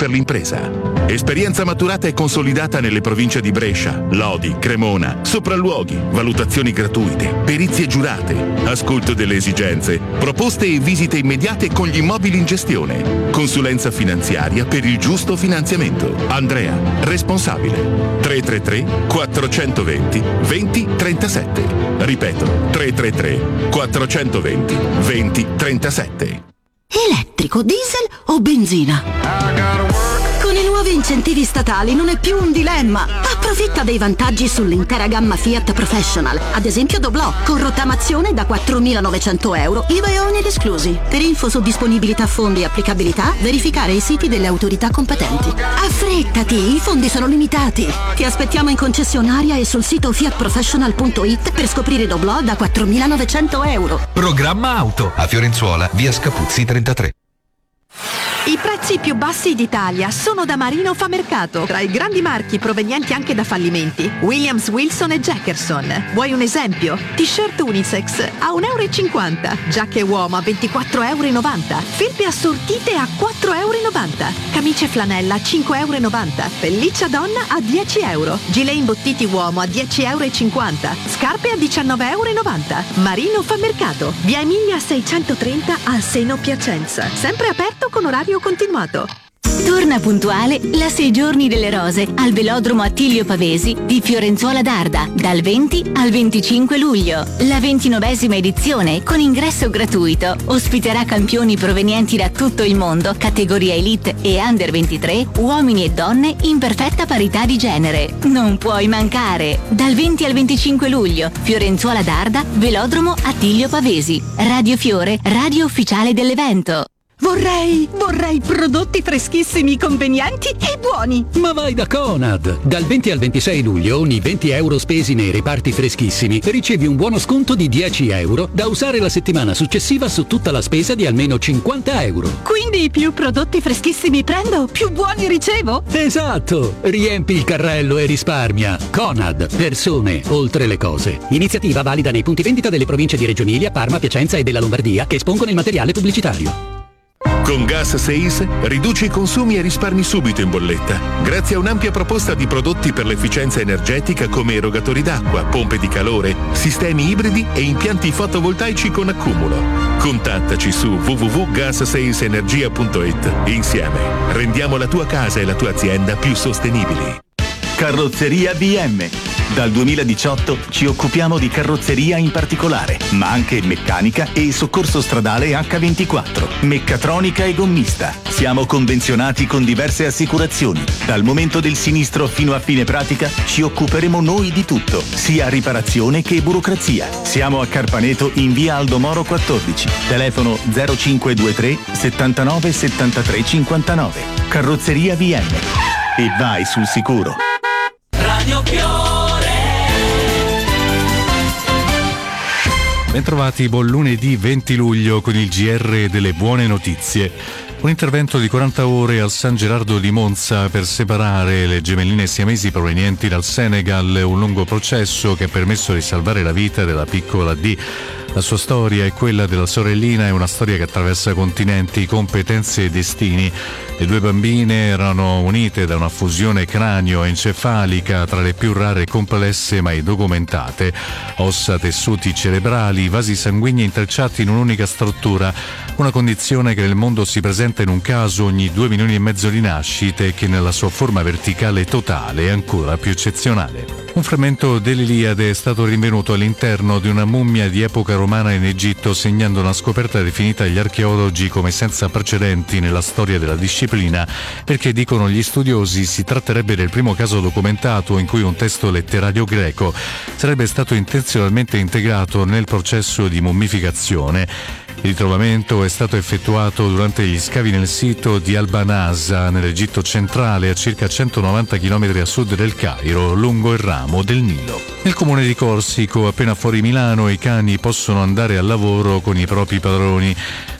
per l'impresa. Esperienza maturata e consolidata nelle province di Brescia, Lodi, Cremona, sopralluoghi, valutazioni gratuite, perizie giurate, ascolto delle esigenze, proposte e visite immediate con gli immobili in gestione, consulenza finanziaria per il giusto finanziamento. Andrea, responsabile. 333 420 2037. Ripeto, 333 420 2037. Elettrico, diesel o benzina? Con i nuovi incentivi statali non è più un dilemma. Approfitta dei vantaggi sull'intera gamma Fiat Professional, ad esempio Doblò, con rottamazione da 4.900 euro, IVA e oneri esclusi. Per info su disponibilità fondi e applicabilità, verificare i siti delle autorità competenti. Affrettati, i fondi sono limitati. Ti aspettiamo in concessionaria e sul sito fiatprofessional.it per scoprire Doblò da 4.900 euro. Programma Auto a Fiorenzuola, via Scapuzzi 33. I prezzi più bassi d'Italia sono da Marino Famercato. Tra i grandi marchi provenienti anche da fallimenti, Williams, Wilson e Jackerson. Vuoi un esempio? T-shirt unisex a 1,50 euro, giacche uomo a 24,90 euro, felpe assortite a 4,90 euro, camicie flanella a 5,90 euro, pelliccia donna a 10 euro, gilet imbottiti uomo a 10,50 euro, scarpe a 19,90 euro. Marino Famercato, via Emilia 630 a Seno Piacenza. Sempre aperto con orario continuato. Torna puntuale la 6 giorni delle rose al Velodromo Attilio Pavesi di Fiorenzuola d'Arda dal 20 al 25 luglio. La 29esima edizione con ingresso gratuito ospiterà campioni provenienti da tutto il mondo, categoria Elite e Under 23, uomini e donne in perfetta parità di genere. Non puoi mancare! Dal 20 al 25 luglio, Fiorenzuola d'Arda, Velodromo Attilio Pavesi. Radio Fiore, radio ufficiale dell'evento. Vorrei prodotti freschissimi, convenienti e buoni. Ma vai da Conad! Dal 20 al 26 luglio ogni 20 euro spesi nei reparti freschissimi ricevi un buono sconto di 10 euro da usare la settimana successiva su tutta la spesa di almeno 50 euro. Quindi più prodotti freschissimi prendo, più buoni ricevo? Esatto! Riempi il carrello e risparmia. Conad, persone oltre le cose. Iniziativa valida nei punti vendita delle province di Reggio Emilia, Parma, Piacenza e della Lombardia che espongono il materiale pubblicitario. Con Gas Sales riduci i consumi e risparmi subito in bolletta, grazie a un'ampia proposta di prodotti per l'efficienza energetica come erogatori d'acqua, pompe di calore, sistemi ibridi e impianti fotovoltaici con accumulo. Contattaci su www.gassalesenergia.it e insieme rendiamo la tua casa e la tua azienda più sostenibili. Carrozzeria VM. Dal 2018 ci occupiamo di carrozzeria in particolare, ma anche meccanica e soccorso stradale H24, meccatronica e gommista. Siamo convenzionati con diverse assicurazioni. Dal momento del sinistro fino a fine pratica ci occuperemo noi di tutto, sia riparazione che burocrazia. Siamo a Carpaneto in via Aldomoro 14, telefono 0523 79 73 59. Carrozzeria VM. E vai sul sicuro. Radio Fiore. Bentrovati, buon lunedì 20 luglio con il GR delle buone notizie. Un intervento di 40 ore al San Gerardo di Monza per separare le gemelline siamesi provenienti dal Senegal, un lungo processo che ha permesso di salvare la vita della piccola D. La sua storia e quella della sorellina è una storia che attraversa continenti, competenze e destini. Le due bambine erano unite da una fusione cranio-encefalica tra le più rare e complesse mai documentate. Ossa, tessuti cerebrali, vasi sanguigni intrecciati in un'unica struttura, una condizione che nel mondo si presenta in un caso ogni 2,5 milioni di nascite e che nella sua forma verticale totale è ancora più eccezionale. Un frammento dell'Iliade è stato rinvenuto all'interno di una mummia di epoca romana in Egitto, segnando una scoperta definita dagli archeologi come senza precedenti nella storia della disciplina, perché, dicono gli studiosi, si tratterebbe del primo caso documentato in cui un testo letterario greco sarebbe stato intenzionalmente integrato nel processo di mummificazione. Il ritrovamento è stato effettuato durante gli scavi nel sito di Albanasa, nell'Egitto centrale, a circa 190 km a sud del Cairo, lungo il ramo del Nilo. Nel comune di Corsico, appena fuori Milano, i cani possono andare al lavoro con i propri padroni.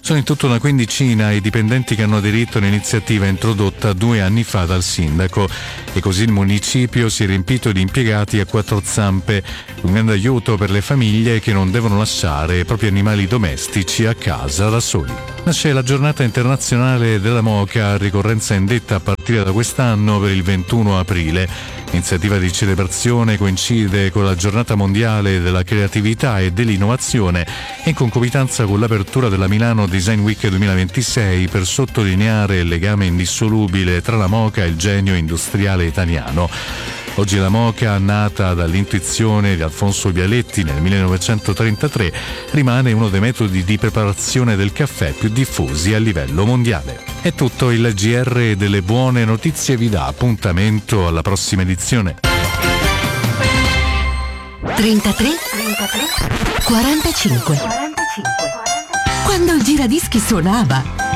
Sono in tutto una quindicina i dipendenti che hanno aderito all'iniziativa introdotta 2 anni fa dal sindaco e così il municipio si è riempito di impiegati a 4 zampe, un grande aiuto per le famiglie che non devono lasciare i propri animali domestici a casa da soli. Nasce la giornata internazionale della moka, ricorrenza indetta a partire da quest'anno per il 21 aprile. L'iniziativa di celebrazione coincide con la giornata mondiale della creatività e dell'innovazione in concomitanza con l'apertura della Milano Design Week 2026 per sottolineare il legame indissolubile tra la moka e il genio industriale italiano. Oggi la moka, nata dall'intuizione di Alfonso Bialetti nel 1933, rimane uno dei metodi di preparazione del caffè più diffusi a livello mondiale. È tutto, il GR delle buone notizie vi dà appuntamento alla prossima edizione. 33 45. Quando il giradischi suonava